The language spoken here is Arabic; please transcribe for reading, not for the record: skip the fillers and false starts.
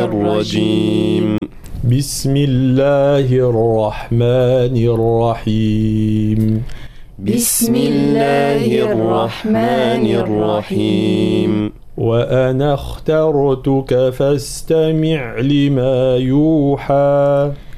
الرجيم. بسم الله الرحمن الرحيم. بسم الله الرحمن الرحيم. وأنا اخترتك فاستمع لما يوحى.